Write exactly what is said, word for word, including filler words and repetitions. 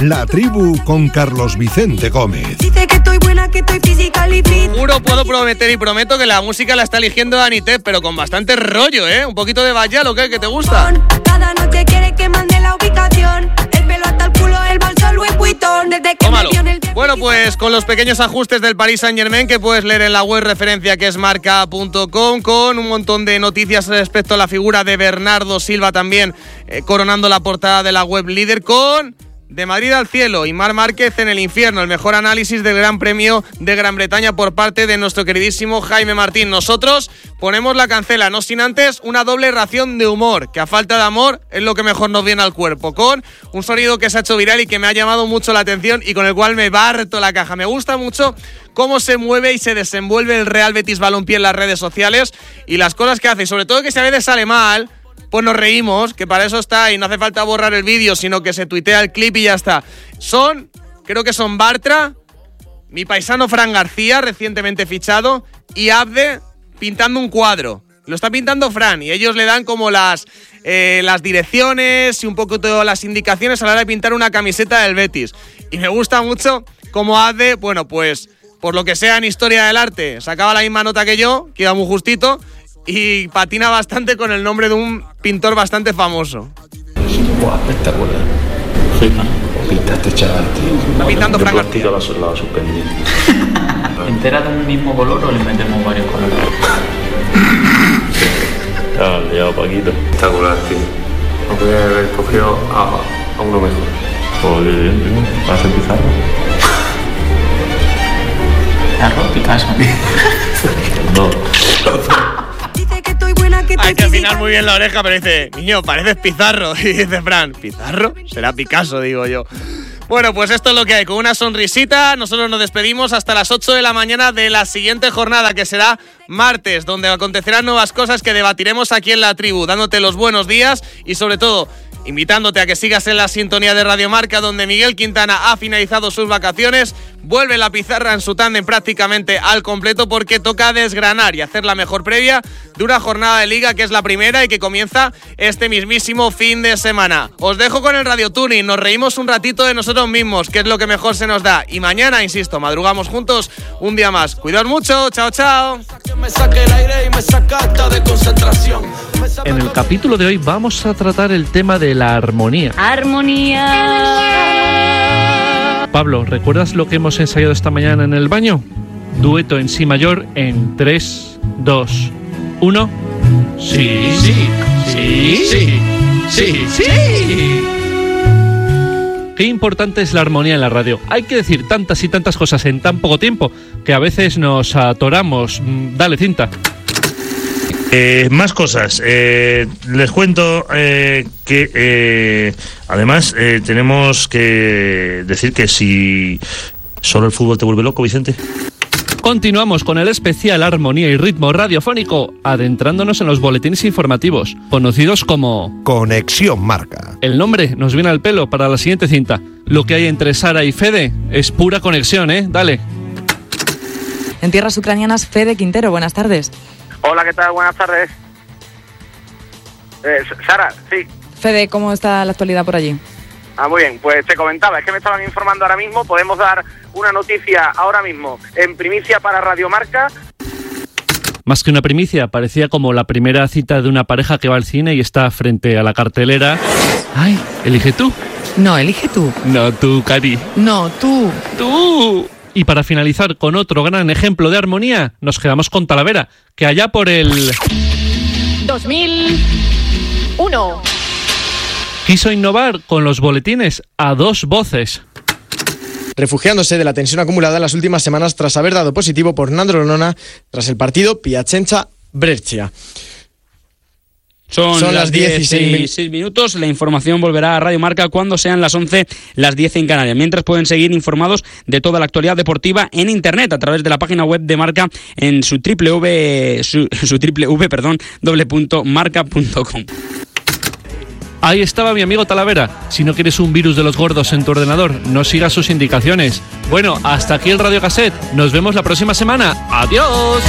La Tribu con Carlos Vicente Gómez. Dice que estoy buena, que estoy física y fit. Juro, puedo prometer y prometo que la música la está eligiendo Dani Tep, pero con bastante rollo, ¿eh? Un poquito de Bayal, ¿o qué? ¿Que te gusta? Cada noche quiere que mande la ubicación. El pelo hasta el culo, el balso Louis Vuitton. Desde que Tómalo. me vio en el... Bueno, pues con los pequeños ajustes del Paris Saint-Germain que puedes leer en la web referencia que es marca punto com, con un montón de noticias respecto a la figura de Bernardo Silva también eh, coronando la portada de la web líder, con De Madrid al cielo y Marc Márquez en el infierno, el mejor análisis del Gran Premio de Gran Bretaña por parte de nuestro queridísimo Jaime Martín. Nosotros ponemos la cancela, no sin antes una doble ración de humor, que a falta de amor es lo que mejor nos viene al cuerpo, con un sonido que se ha hecho viral y que me ha llamado mucho la atención y con el cual me barto la caja. Me gusta mucho cómo se mueve y se desenvuelve el Real Betis Balompié en las redes sociales y las cosas que hace, y sobre todo que si a veces sale mal, pues nos reímos, que para eso está y no hace falta borrar el vídeo, sino que se tuitea el clip y ya está. Son, creo que son Bartra, mi paisano Fran García, recientemente fichado, y Abde pintando un cuadro. Lo está pintando Fran y ellos le dan como las, eh, las direcciones y un poco todas las indicaciones a la hora de pintar una camiseta del Betis. Y me gusta mucho cómo Abde, bueno, pues por lo que sea en historia del arte, sacaba la misma nota que yo, que iba muy justito, y patina bastante con el nombre de un pintor bastante famoso. Buah, espectacular. Flipa. Pintaste, chaval, tío. Está pintando Fran García. La, la suspendí. ¿Entera de un mismo color o le metemos varios colores? Ah, liado, Paquito. Espectacular, tío. No podía haber cogido a, a uno mejor. Joder, bien, tío. ¿Vas a empezar? Pizarro, Picasso. No. Hay que afinar muy bien la oreja, pero dice, niño, pareces Pizarro. Y dice Fran, ¿Pizarro? Será Picasso, digo yo. Bueno, pues esto es lo que hay. Con una sonrisita, nosotros nos despedimos hasta las ocho de la mañana de la siguiente jornada, que será martes, donde acontecerán nuevas cosas que debatiremos aquí en La Tribu, dándote los buenos días y sobre todo invitándote a que sigas en la sintonía de Radio Marca, donde Miguel Quintana ha finalizado sus vacaciones, vuelve la pizarra en su tándem prácticamente al completo, porque toca desgranar y hacer la mejor previa de una jornada de Liga que es la primera y que comienza este mismísimo fin de semana. Os dejo con el Radio Tuning, nos reímos un ratito de nosotros mismos, que es lo que mejor se nos da, y mañana, insisto, madrugamos juntos un día más. Cuidaos mucho, chao, chao. En el capítulo de hoy vamos a tratar el tema de la armonía. Armonía. Pablo, ¿recuerdas lo que hemos ensayado esta mañana en el baño? Dueto en si mayor en tres, dos, uno. Sí, sí, sí, sí, sí, sí. Qué importante es la armonía en la radio. Hay que decir tantas y tantas cosas en tan poco tiempo que a veces nos atoramos. Dale, cinta. Eh, más cosas. Eh, les cuento eh, que eh, además eh, tenemos que decir que si solo el fútbol te vuelve loco, Vicente. Continuamos con el especial Armonía y Ritmo Radiofónico, adentrándonos en los boletines informativos, conocidos como Conexión Marca. El nombre nos viene al pelo para la siguiente cinta. Lo que hay entre Sara y Fede es pura conexión, ¿eh? Dale. En tierras ucranianas, Fede Quintero, buenas tardes. Hola, ¿qué tal? Buenas tardes. Eh, Sara, sí. Fede, ¿cómo está la actualidad por allí? Ah, muy bien, pues te comentaba, es que me estaban informando ahora mismo, podemos dar una noticia ahora mismo, en primicia para Radio Marca. Más que una primicia, parecía como la primera cita de una pareja que va al cine y está frente a la cartelera. ¡Ay, elige tú! No, elige tú. No, tú, Cari. No, tú. ¡Tú! Y para finalizar con otro gran ejemplo de armonía, nos quedamos con Talavera, que allá por el dos mil uno quiso innovar con los boletines a dos voces. Refugiándose de la tensión acumulada en las últimas semanas tras haber dado positivo por Nandro Nona tras el partido Piacenza-Brescia. Son, Son las dieciséis minutos. La información volverá a Radio Marca cuando sean las once, las diez en Canarias. Mientras pueden seguir informados de toda la actualidad deportiva en internet a través de la página web de Marca en su triple v, su, su triple v, perdón, doble punto marca punto com. Ahí estaba mi amigo Talavera. Si no quieres un virus de los gordos en tu ordenador, no sigas sus indicaciones. Bueno, hasta aquí el Radio Cassette. Nos vemos la próxima semana. ¡Adiós!